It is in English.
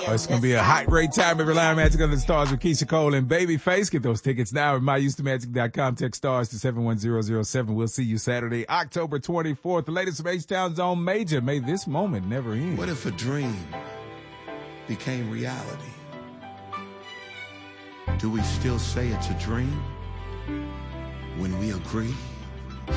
It's going to be a hot, great time every Live Magic Under the Stars with Keisha Cole and Babyface. Get those tickets now at myhoustonmagic.com. Text stars to 71007. We'll see you Saturday, October 24th. The latest from H-Town's own Major. May this moment never end. What if a dream became reality? Do we still say it's a dream when we agree?